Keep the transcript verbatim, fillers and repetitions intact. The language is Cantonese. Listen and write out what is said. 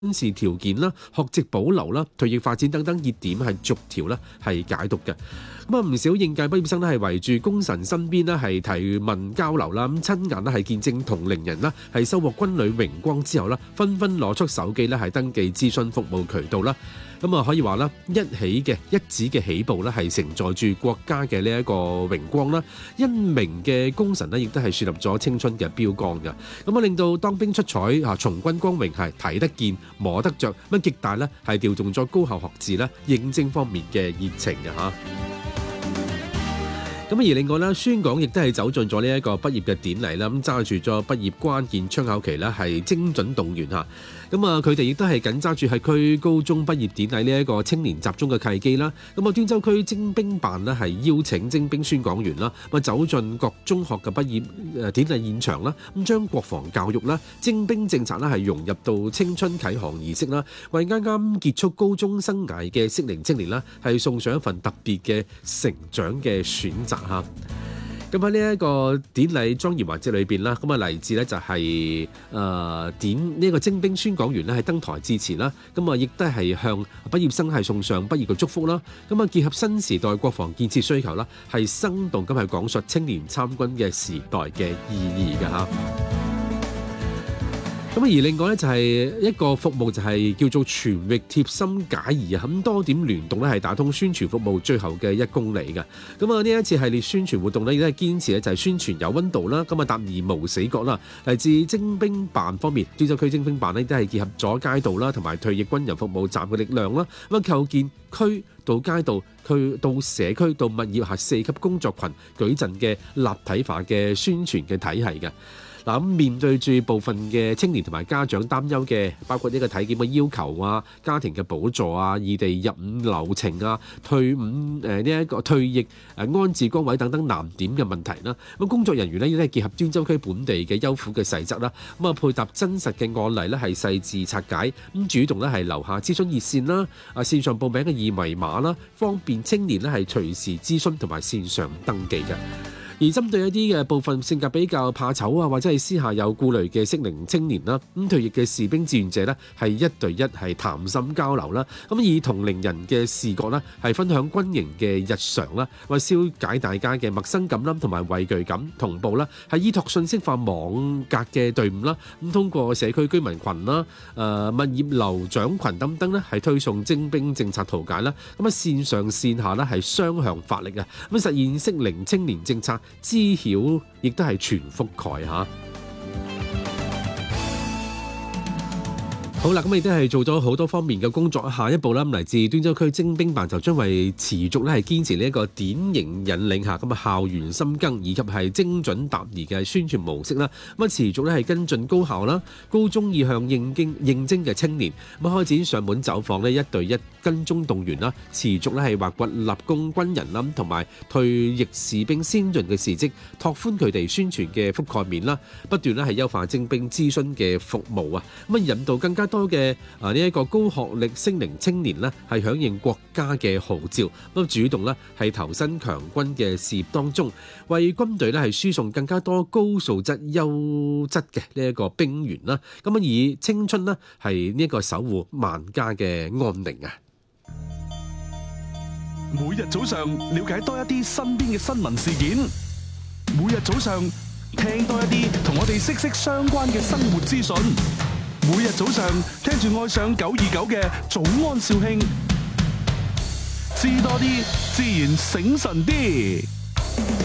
軍事條件啦、學籍保留啦、退役發展等等熱點係逐條咧係解讀嘅。咁啊，唔少應屆畢業生咧係圍住功臣身邊咧係提問交流啦，咁親眼咧係見證同齡人啦係收穫軍旅榮光之後啦，紛紛攞出手機咧係登記諮詢服務渠道啦。咁啊，可以話啦，一起嘅一指嘅起步咧，係承載住國家嘅呢一個榮光啦。英明嘅功臣呢，亦都係樹立咗青春嘅標杆嘅。咁啊，令到當兵出彩啊，從軍光榮係睇得見、摸得着，咁極大咧係調動咗高校學子咧應徵方面嘅熱情嘅嚇。咁而另外咧，宣港亦都係走進咗呢一個畢業嘅典禮啦，咁揸住咗畢業關鍵窗口旗咧，係精準動員嚇。咁啊，佢哋亦都係緊揸住係區高中畢業典禮呢一個青年集中嘅契機啦。咁啊，端州區徵兵辦呢係邀請徵兵宣講員啦，咁啊走進各中學嘅畢業誒典禮現場啦，咁將國防教育啦、徵兵政策啦係融入到青春啟航儀式啦，為啱啱結束高中生涯嘅適齡青年啦係送上一份特別嘅成長嘅選擇嚇。咁喺呢一個典禮莊嚴環節裏邊啦，咁啊嚟自呢就係誒典呢一個徵兵宣講員呢係登台致辭啦，咁啊亦都係向畢業生係送上畢業嘅祝福啦，咁啊結合新時代國防建設需求啦，係生動咁係講述青年參軍嘅時代嘅意義嘅嚇。咁而另外咧就係一個服務就係叫做全域貼心解疑啊，咁多點聯動咧係打通宣傳服務最後嘅一公里嘅。咁啊呢一次系列宣傳活動咧亦都係堅持咧就係宣傳有温度啦，咁啊達而無死角啦。嚟自徵兵辦方面，端州區徵兵辦咧都係結合咗街道啦同埋退役軍人服務站嘅力量啦，咁啊構建區到街道、區到社區到物業下四級工作群舉陣嘅立體化嘅宣傳嘅體系嘅。嗱，咁面對住部分嘅青年同埋家長擔憂嘅，包括呢個體檢嘅要求啊、家庭嘅補助啊、異地入伍流程啊、退伍誒呢一個退役誒安置崗位等等難點嘅問題啦。咁工作人員呢，亦都係結合端州區本地嘅優苦嘅細則啦，咁啊配搭真實嘅案例咧係細緻拆解，咁主動咧係留下諮詢熱線啦、啊線上報名嘅二維碼啦，方便青年咧係隨時諮詢同埋線上登記嘅。而針對一啲嘅部分性格比較怕醜啊，或者係私下有顧慮嘅適齡青年啦，咁退役嘅士兵志願者呢，係一對一係談心交流啦，咁以同齡人嘅視覺啦，係分享軍營嘅日常啦，為消解大家嘅陌生感啦，同埋畏懼感，同步啦係依託信息化網格嘅隊伍啦，咁通過社區居民群啦、誒物業樓長群等等呢，係推送徵兵政策圖解啦，咁啊線上線下呢，係雙向發力啊，咁實現適齡青年政策知曉亦都係全覆蓋嚇。好啦，咁亦都係做咗好多方面嘅工作。下一步啦，嚟自端州區徵兵辦就將會持續咧係堅持呢一個典型引領下咁啊校園深耕以及係精準答疑嘅宣傳模式啦。咁啊持續咧係跟進高校啦、高中意向應徵應徵嘅青年，咁開展上門走訪呢一對一跟蹤動員啦，持續咧係挖掘立功軍人啦同埋退役士兵先進嘅事蹟，拓寬佢哋宣傳嘅覆蓋面啦，不斷咧係優化徵兵諮詢嘅服務啊，咁啊引導更加多嘅啊呢一個高學歷適齡青年呢係響應國家嘅號召，咁主動呢係投身強軍嘅事業當中，為軍隊呢係輸送更加多高素質優質嘅呢一個兵員啦，咁啊以青春呢係呢一個守護萬家嘅安寧啊！ 每日早上了解多一啲身邊嘅新聞事件，每日早上聽多一啲同我哋息息相關嘅生活資訊。每日早上聽住愛上九二九嘅早安兆慶，知多啲，自然醒神啲。